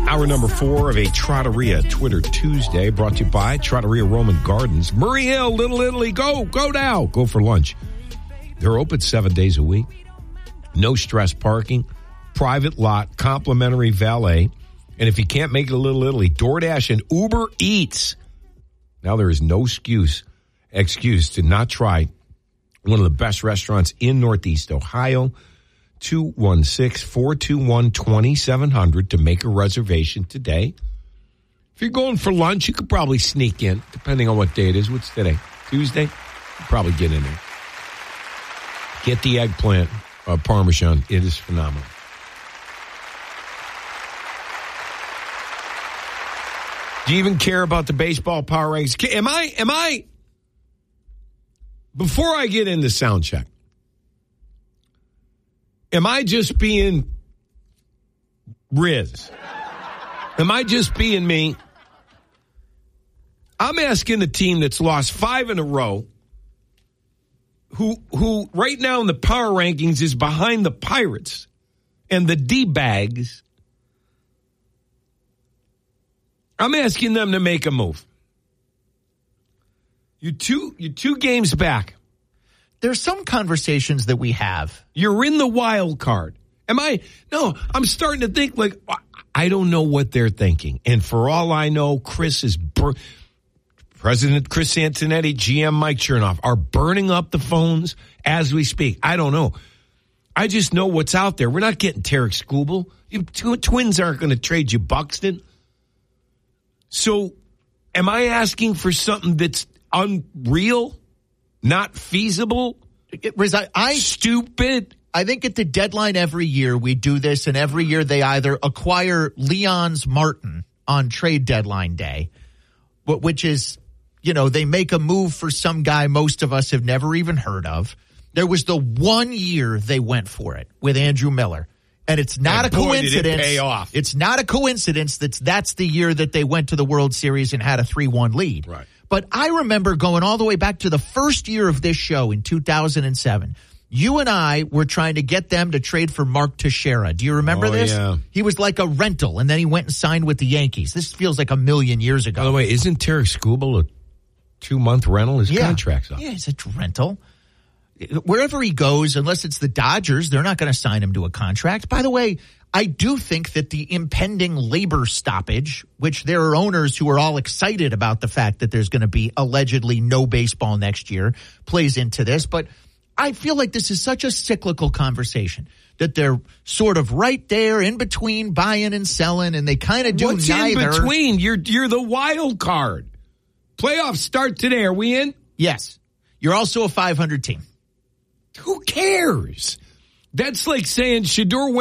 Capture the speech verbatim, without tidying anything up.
Hour number four of a Trattoria Twitter Tuesday, brought to you by Trattoria Roman Gardens. Murray Hill, Little Italy, go, go now. Go for lunch. They're open seven days a week. No stress parking, private lot, complimentary valet. And if you can't make it to Little Italy, DoorDash and Uber Eats. Now there is no excuse, excuse to not try one of the best restaurants in Northeast Ohio. two one six, four two one, two seven zero zero to make a reservation today. If you're going for lunch, you could probably sneak in, depending on what day it is. What's today? Tuesday? You probably get in there. Get the eggplant uh, Parmesan. It is phenomenal. Do you even care about the baseball power rankings? Am I, am I, before I get into sound check, am I just being Riz? Am I just being me? I'm asking the team that's lost five in a row, who who right now in the power rankings is behind the Pirates and the D-bags. I'm asking them to make a move. You two, you two games back. There's some conversations that we have. You're in the wild card. Am I? No, I'm starting to think like, I don't know what they're thinking. And for all I know, Chris is, bur- President Chris Antonetti, G M Mike Chernoff are burning up the phones as we speak. I don't know. I just know what's out there. We're not getting Tarek Skubal. You tw- Twins aren't going to trade you Buxton. So am I asking for something that's unreal? Not feasible? It was, I, I Stupid? I think at the deadline every year we do this, and every year they either acquire Leon's Martin on trade deadline day, which is, you know, they make a move for some guy most of us have never even heard of. There was the one year they went for it with Andrew Miller. And it's not and a boy, coincidence. Did it pay off. It's not a coincidence that's that's the year that they went to the World Series and had a three one lead. Right. But I remember going all the way back to the first year of this show in two thousand seven. You and I were trying to get them to trade for Mark Teixeira. Do you remember oh, this? Yeah. He was like a rental, and then he went and signed with the Yankees. This feels like a million years ago. By the way, isn't Tarek Skubal a two-month rental? His yeah. contract's up. Yeah, it's a rental. Wherever he goes, unless it's the Dodgers, they're not going to sign him to a contract. By the way, I do think that the impending labor stoppage, which there are owners who are all excited about the fact that there's going to be allegedly no baseball next year, plays into this. But I feel like this is such a cyclical conversation that they're sort of right there in between buying and selling, and they kind of do What's neither. in between? You're you're the wild card. Playoffs start today. Are we in? Yes. You're also a five hundred team. Who cares? That's like saying Shedeur